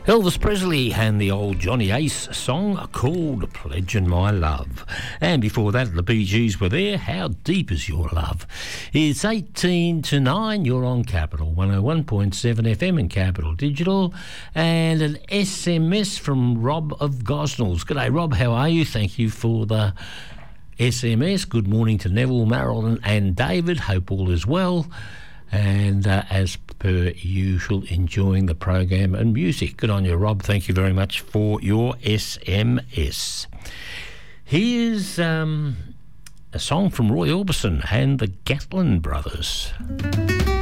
Elvis Presley and the old Johnny Ace song called Pledgin' My Love. And before that, the Bee Gees were there, How Deep Is Your Love. It's 18 to 9, you're on Capital 101.7 FM and Capital Digital. And an SMS from Rob of Gosnells. G'day, Rob, how are you? Thank you for the SMS. Good morning to Neville, Marilyn and David. Hope all is well. And as per usual, enjoying the program and music. Good on you, Rob. Thank you very much for your SMS. Here's a song from Roy Orbison and the Gatlin Brothers.